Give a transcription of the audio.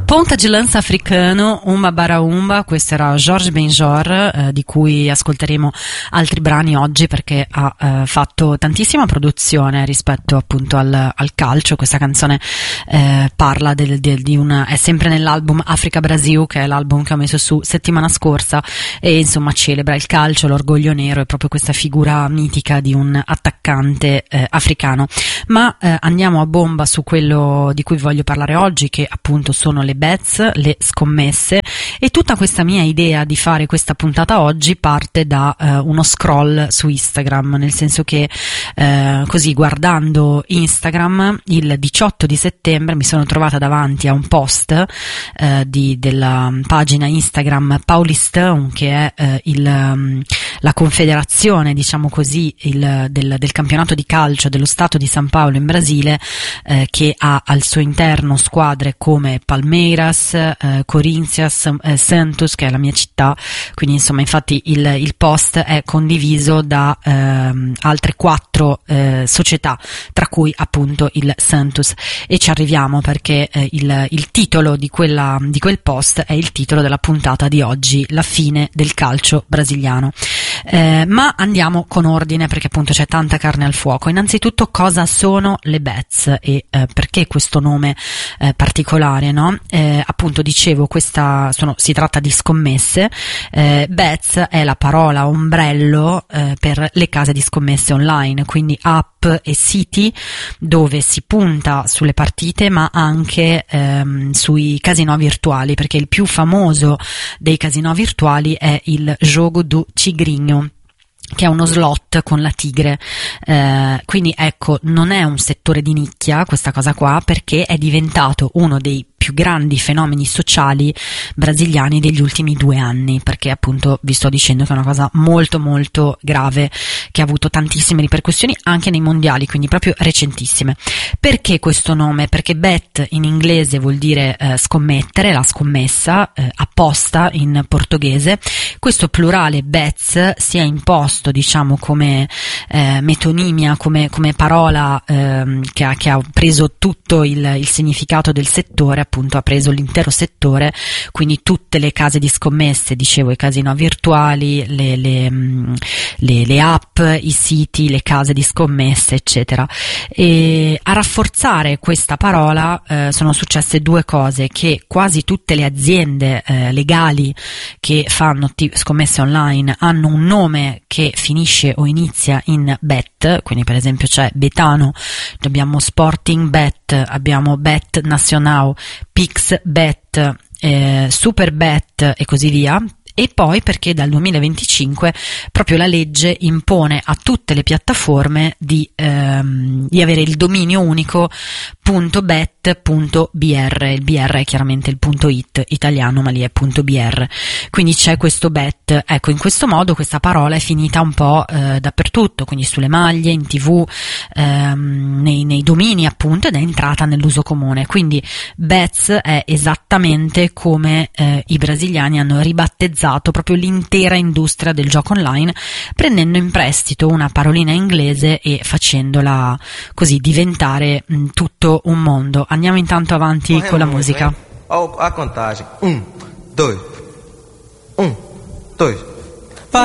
Ponta de lança africano, Umba Bara Umba, questo era Georges Benjor, di cui ascolteremo altri brani oggi perché ha fatto tantissima produzione rispetto appunto al calcio. Questa canzone parla di una, è sempre nell'album Africa Brasil, che è l'album che ho messo su settimana scorsa, e insomma celebra il calcio, l'orgoglio nero e proprio questa figura mitica di un attaccante africano. Ma andiamo a bomba su quello di cui voglio parlare oggi, che appunto sono le bets, le scommesse, e tutta questa mia idea di fare questa puntata oggi parte da uno scroll su Instagram, nel senso che così guardando Instagram il 18 di settembre mi sono trovata davanti a un post della pagina Instagram Paulistão, che è la confederazione, diciamo così, del campionato di calcio dello stato di San Paolo in Brasile, che ha al suo interno squadre come Palmeiras, Corinthians, Santos, che è la mia città. Quindi insomma, infatti il post è condiviso da altre 4 società, tra cui appunto il Santos, e ci arriviamo perché il titolo di quel post è il titolo della puntata di oggi: la fine del calcio brasiliano. Ma andiamo con ordine perché appunto c'è tanta carne al fuoco. Innanzitutto, cosa sono le bets e perché questo nome particolare, no? Appunto dicevo, si tratta di scommesse. Bets è la parola ombrello per le case di scommesse online, quindi app e siti dove si punta sulle partite, ma anche sui casinò virtuali, perché il più famoso dei casinò virtuali è il Jogo do Tigrinho, che è uno slot con la tigre. Quindi ecco, non è un settore di nicchia questa cosa qua, perché è diventato uno dei più grandi fenomeni sociali brasiliani degli ultimi 2 anni, perché appunto vi sto dicendo che è una cosa molto molto grave, che ha avuto tantissime ripercussioni anche nei mondiali, quindi proprio recentissime. Perché questo nome? Perché bet in inglese vuol dire scommettere, la scommessa, apposta in portoghese. Questo plurale bets si è imposto, diciamo, come metonimia, come parola che ha preso tutto il significato del settore. Appunto ha preso l'intero settore, quindi tutte le case di scommesse, dicevo, i casinò virtuali, le app, i siti, le case di scommesse, eccetera. E a rafforzare questa parola sono successe 2 cose: che quasi tutte le aziende legali che fanno scommesse online hanno un nome che finisce o inizia in bet, quindi per esempio c'è Betano, abbiamo Sporting Bet, abbiamo Bet Nacional, Pixbet, Superbet e così via. E poi perché dal 2025 proprio la legge impone a tutte le piattaforme di avere il dominio unico .bet.br. Il BR è chiaramente il .it italiano, ma lì è .br. Quindi c'è questo bet. Ecco, in questo modo questa parola è finita un po' dappertutto, quindi sulle maglie, in TV, nei domini appunto, ed è entrata nell'uso comune. Quindi bets è esattamente come i brasiliani hanno ribattezzato proprio l'intera industria del gioco online, prendendo in prestito una parolina inglese e facendola così diventare tutto un mondo. Andiamo intanto avanti con la musica. A contagem. 1, 2, 1, 2.